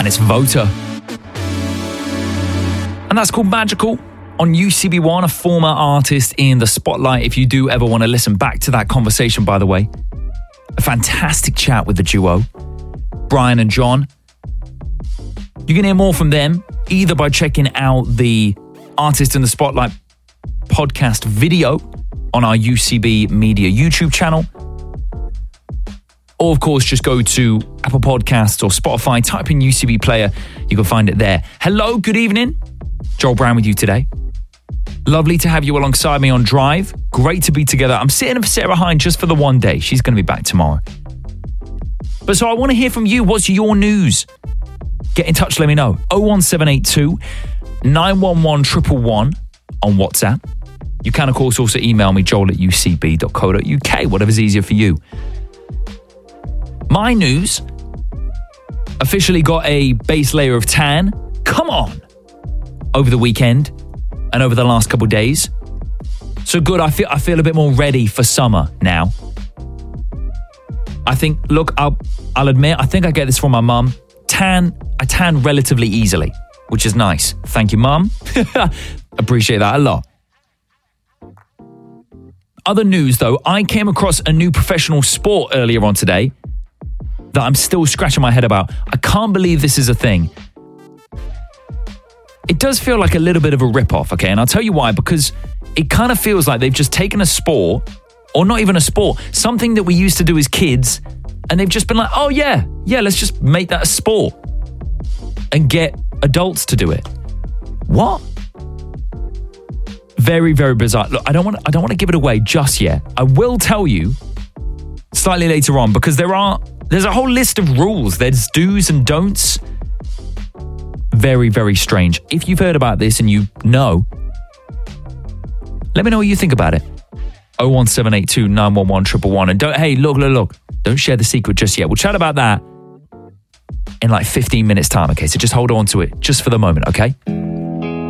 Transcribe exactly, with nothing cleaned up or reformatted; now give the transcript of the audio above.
and it's Voter. And that's called Magical on U C B one, a former artist in the spotlight. If you do ever want to listen back to that conversation, by the way, a fantastic chat with the duo, Brian and John. You can hear more from them either by checking out the Artist in the Spotlight podcast video on our U C B Media YouTube channel, or of course just go to Apple Podcasts or Spotify, type in U C B Player, you can find it there. Hello, good evening. Joel Brown with you today. Lovely to have you alongside me on Drive. Great to be together. I'm sitting with Sarah Hine just for the one day. She's going to be back tomorrow. But so I want to hear from you. What's your news? Get in touch, let me know. oh one seven eight two, nine one one, one one one on WhatsApp. You can, of course, also email me, joel at u c b dot co dot u k, whatever's easier for you. My news officially got a base layer of tan. Come on. Over the weekend and over the last couple of days. So good, I feel I feel a bit more ready for summer now. I think, look, I'll, I'll admit, I think I get this from my mum. Tan, I tan relatively easily, which is nice. Thank you, mum. Appreciate that a lot. Other news, though, I came across a new professional sport earlier on today that I'm still scratching my head about. I can't believe this is a thing. It does feel like a little bit of a rip-off, okay? And I'll tell you why, because it kind of feels like they've just taken a sport, or not even a sport, something that we used to do as kids, and they've just been like, oh yeah, yeah, let's just make that a sport and get adults to do it. What? Very, very bizarre. Look, I don't want I don't want to give it away just yet. I will tell you slightly later on, because there are there's a whole list of rules. There's do's and don'ts. Very, very strange. If you've heard about this and you know, let me know what you think about it. oh one seven eight two, nine one one, one one one. And don't, hey, look, look, look. Don't share the secret just yet. We'll chat about that in like fifteen minutes time, okay? So just hold on to it just for the moment, okay?